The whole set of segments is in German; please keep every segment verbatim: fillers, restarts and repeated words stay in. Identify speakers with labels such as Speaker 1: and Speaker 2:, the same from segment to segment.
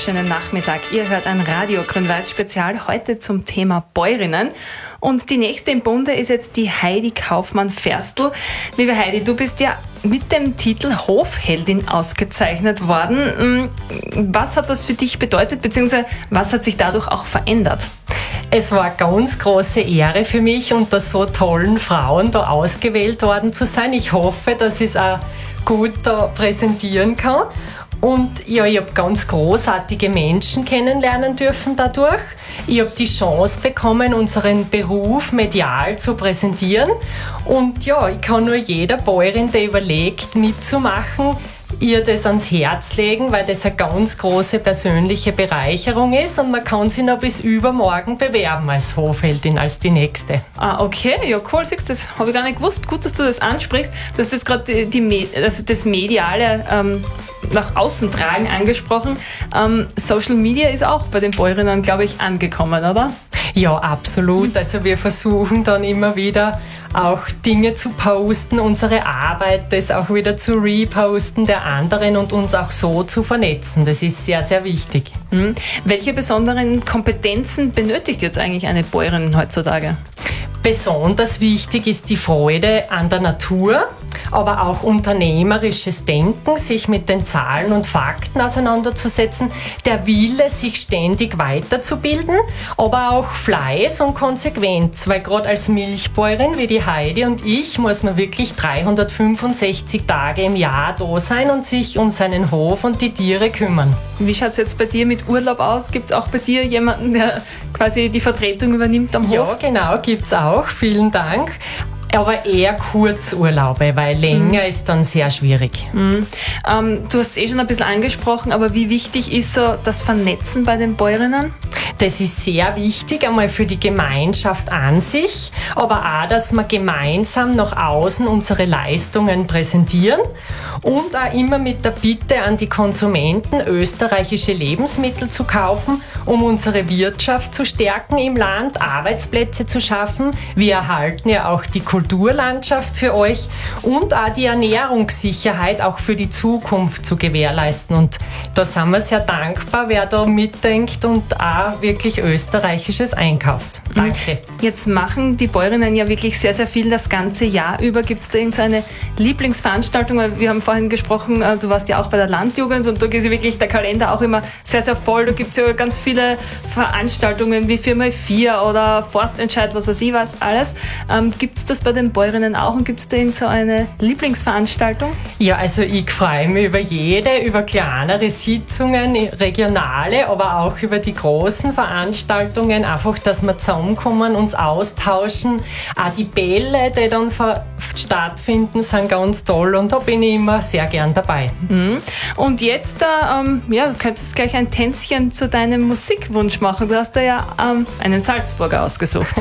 Speaker 1: wunderschönen Nachmittag. Ihr hört ein Radio Grün-Weiß Spezial heute zum Thema Bäuerinnen. Und die nächste im Bunde ist jetzt die Heidi Kaufmann-Ferstl. Liebe Heidi, du bist ja mit dem Titel Hofheldin ausgezeichnet worden. Was hat das für dich bedeutet, beziehungsweise was hat sich dadurch auch verändert?
Speaker 2: Es war eine ganz große Ehre für mich, unter so tollen Frauen da ausgewählt worden zu sein. Ich hoffe, dass ich es auch gut da präsentieren kann. Und ja, ich habe ganz großartige Menschen kennenlernen dürfen dadurch. Ich habe die Chance bekommen, unseren Beruf medial zu präsentieren. Und ja, ich kann nur jeder Bäuerin, der überlegt, mitzumachen, ihr das ans Herz legen, weil das eine ganz große persönliche Bereicherung ist und man kann sich noch bis übermorgen bewerben als Hofheldin, als die nächste.
Speaker 1: Ah, okay, ja cool, siehst du, das habe ich gar nicht gewusst. Gut, dass du das ansprichst. Du hast jetzt gerade die, die, also das mediale ähm, nach außen tragen angesprochen. Ähm, Social Media ist auch bei den Bäuerinnen, glaube ich, angekommen, oder?
Speaker 2: Ja, absolut. Also wir versuchen dann immer wieder auch Dinge zu posten, unsere Arbeit, das auch wieder zu reposten der anderen und uns auch so zu vernetzen. Das ist sehr, sehr wichtig.
Speaker 1: Mhm. Welche besonderen Kompetenzen benötigt jetzt eigentlich eine Bäuerin heutzutage?
Speaker 2: Besonders wichtig ist die Freude an der Natur, aber auch unternehmerisches Denken, sich mit den Zahlen und Fakten auseinanderzusetzen, der Wille, sich ständig weiterzubilden, aber auch Fleiß und Konsequenz, weil gerade als Milchbäuerin wie die Heidi und ich muss man wirklich dreihundertfünfundsechzig Tage im Jahr da sein und sich um seinen Hof und die Tiere kümmern.
Speaker 1: Wie schaut es jetzt bei dir mit Urlaub aus? Gibt es auch bei dir jemanden, der quasi die Vertretung übernimmt am Hof?
Speaker 2: Ja, genau, gibt es auch. Vielen Dank. Aber eher Kurzurlaube, weil länger mhm. ist dann sehr schwierig.
Speaker 1: Mhm. Ähm, du hast es eh schon ein bisschen angesprochen, aber wie wichtig ist so das Vernetzen bei den Bäuerinnen?
Speaker 2: Das ist sehr wichtig, einmal für die Gemeinschaft an sich, aber auch, dass wir gemeinsam nach außen unsere Leistungen präsentieren und auch immer mit der Bitte an die Konsumenten, österreichische Lebensmittel zu kaufen, um unsere Wirtschaft zu stärken im Land, Arbeitsplätze zu schaffen. Wir erhalten ja auch die Kulturlandschaft für euch und auch die Ernährungssicherheit auch für die Zukunft zu gewährleisten. Und da sind wir sehr dankbar, wer da mitdenkt und auch wirklich österreichisches einkauft. Danke.
Speaker 1: Jetzt machen die Bäuerinnen ja wirklich sehr, sehr viel das ganze Jahr über. Gibt es da irgendeine Lieblingsveranstaltung? Weil wir haben vorhin gesprochen, du warst ja auch bei der Landjugend und da ist ja wirklich der Kalender auch immer sehr, sehr voll. Da gibt es ja ganz viele Veranstaltungen wie vier mal vier oder Forstentscheid, was weiß ich was, alles. Ähm, gibt es das bei den Bäuerinnen auch und gibt es da so eine Lieblingsveranstaltung?
Speaker 2: Ja, also ich freue mich über jede, über kleinere Sitzungen, regionale, aber auch über die großen Veranstaltungen, einfach, dass wir zusammenkommen, uns austauschen. Auch die Bälle, die dann stattfinden, sind ganz toll und da bin ich immer sehr gern dabei.
Speaker 1: Mhm. Und jetzt, ähm, ja, du könntest gleich ein Tänzchen zu deinem Musikwunsch machen. Du hast da ja ähm, einen Salzburger ausgesucht.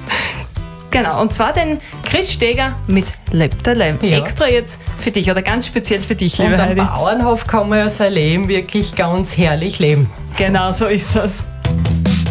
Speaker 1: Genau, und zwar den Chris Steger mit Lebt der Leim. Ja. Extra jetzt für dich oder ganz speziell für dich, liebe
Speaker 2: Heidi.
Speaker 1: Und
Speaker 2: am Bauernhof kann man ja sein Leben wirklich ganz herrlich leben.
Speaker 1: Genau, so ist es.